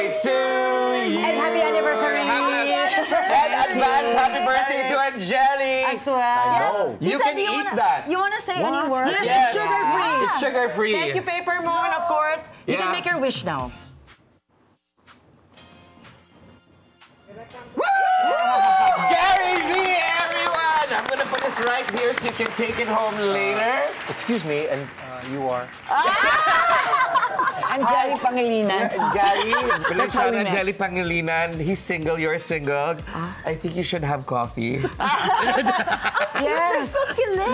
to you. And happy anniversary. And advance happy birthday to Angeli. As well. Yes. You can eat that. You want to say any word? Yes, it's sugar-free. It's sugar-free. Thank you, Paper Moon, of course. You can make your wish now. Woo! Gary V, everyone! I'm gonna put this right here so you can take it home later. Excuse me, and you are? Angeli Pangilinan. Gary, That's how we met. Angeli Pangilinan. He's single, you're single. I think you should have coffee. Yes.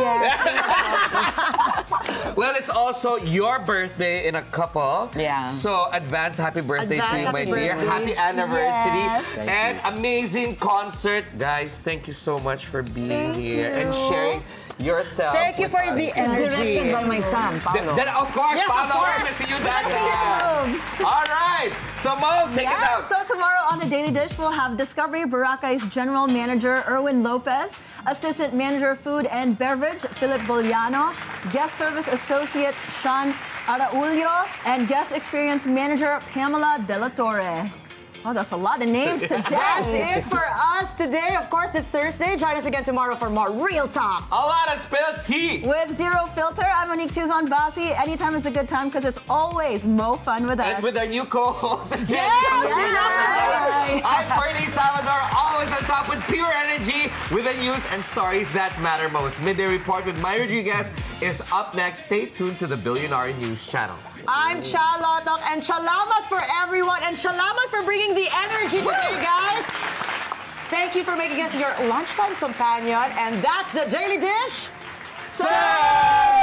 Well, it's also your birthday in a couple. Yeah. So, advance happy birthday to you, my happy dear. birthday. Happy anniversary. Yes. And amazing concert. Guys, thank you so much for being here and sharing yourself. Thank you with for us. the energy. Directed by my son, Paolo. Then, of course, Yes, of Paolo, course. let's see you dancing. Moves. All right. So, Mo, take it Yeah, out. so tomorrow on the Daily Dish, we'll have Discovery Boracay's General Manager, Erwin Lopez, Assistant Manager, Food and Beverage, Philip Boliano, Guest Service Associate, Sean Araulio, and Guest Experience Manager, Pamela De La Torre. Oh, that's a lot of names today. That's it for us today. Of course, this Thursday. Join us again tomorrow for more Real Talk. A lot of spilled tea. With Zero Filter, I'm Monique Tuzon Basi. Anytime is a good time because it's always mo fun with us. And with our new co-host, Jen. Yes. I'm Fernie Salvador, always on top with pure energy, with the news and stories that matter most. Midday Report with Maya Rodriguez is up next. Stay tuned to the Billionaire News Channel. I'm Cha Lotok, and salamat for everyone, and salamat for bringing the energy today, guys. Thank you for making us your lunchtime companion, and that's the Daily Dish. Sir!